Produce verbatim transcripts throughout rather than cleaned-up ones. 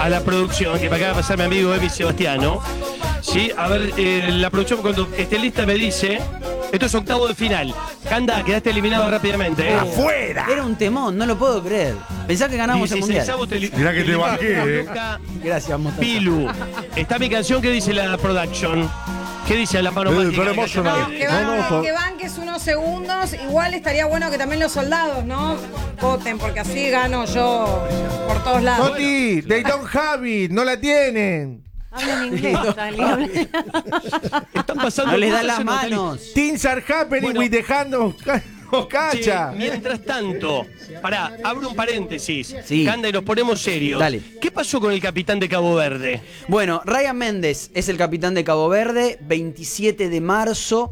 a la producción, que me acaba de pasar mi amigo Emi Sebastiano. Sí, a ver, eh, la producción cuando esté lista me dice, esto es octavo de final. Canda, quedaste eliminado rápidamente. ¿eh? ¡Afuera! Era un temón, no lo puedo creer. Pensá que ganamos el mundial. Mirá que te banqué, eh. Gracias, Mostaza. Pilu. Está mi canción, ¿qué dice la production? ¿Qué dice la mano Eh, mágica? pero emocional. No, que, van, No, no, que banques unos segundos. Igual estaría bueno que también los soldados, ¿no? Voten, porque así gano yo por todos lados. Toti, they don't have it, no la tienen. Hablan inglés, Tali. Están pasando No les da cosas las en Natalie. manos. Things are happening Bueno. with the hand of of Cacha. Che, mientras tanto, pará, abro un paréntesis. Sí. Canda, y nos ponemos serios. Dale. ¿Qué pasó con el capitán de Cabo Verde? Bueno, Ryan Méndez es el capitán de Cabo Verde. veintisiete de marzo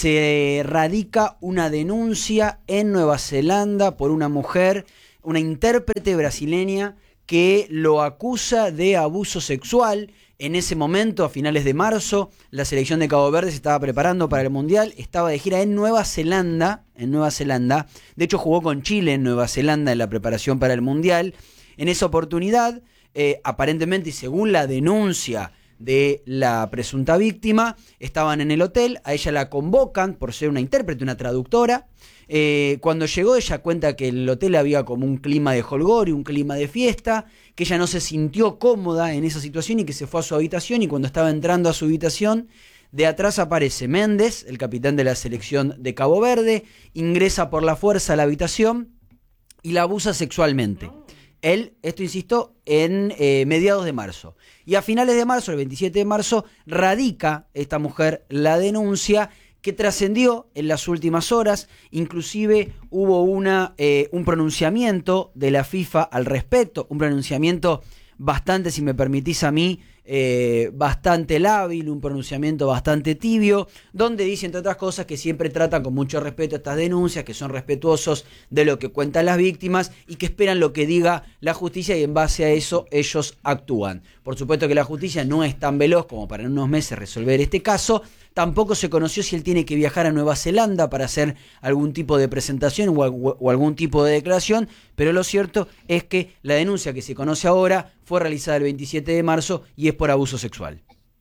se radica una denuncia en Nueva Zelanda por una mujer, una intérprete brasileña, que lo acusa de abuso sexual. En ese momento, a finales de marzo, la selección de Cabo Verde se estaba preparando para el Mundial, estaba de gira en Nueva Zelanda, en Nueva Zelanda. De hecho, jugó con Chile en Nueva Zelanda en la preparación para el Mundial. En esa oportunidad, eh, aparentemente y según la denuncia de la presunta víctima, estaban en el hotel, a ella la convocan por ser una intérprete, una traductora. Eh, cuando llegó, ella cuenta que en el hotel había como un clima de jolgorio, un clima de fiesta, que ella no se sintió cómoda en esa situación y que se fue a su habitación, y cuando estaba entrando a su habitación, de atrás aparece Méndez, el capitán de la selección de Cabo Verde, ingresa por la fuerza a la habitación y la abusa sexualmente. Él, esto insisto, en eh, mediados de marzo. Y a finales de marzo, el veintisiete de marzo, radica esta mujer la denuncia, que trascendió en las últimas horas. Inclusive hubo una, eh, un pronunciamiento de la FIFA al respecto, un pronunciamiento bastante, si me permitís a mí, eh, bastante lábil, un pronunciamiento bastante tibio, donde dice, entre otras cosas, que siempre tratan con mucho respeto estas denuncias, que son respetuosos de lo que cuentan las víctimas y que esperan lo que diga la justicia, y en base a eso ellos actúan. Por supuesto que la justicia no es tan veloz como para en unos meses resolver este caso. Tampoco se conoció si él tiene que viajar a Nueva Zelanda para hacer algún tipo de presentación o, o algún tipo de declaración, pero lo cierto es que la denuncia que se conoce ahora fue realizada el veintisiete de marzo y es por abuso sexual.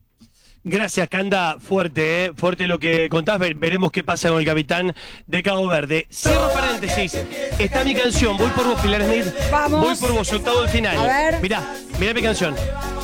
Gracias, Canda. Fuerte, ¿eh? Fuerte lo que contás. Ver- veremos qué pasa con el capitán de Cabo Verde. Cierro paréntesis. Está mi canción. Voy por vos, Pilar Smith. Vamos. Voy por vos, octavo del final. A ver. Mirá, mirá mi canción.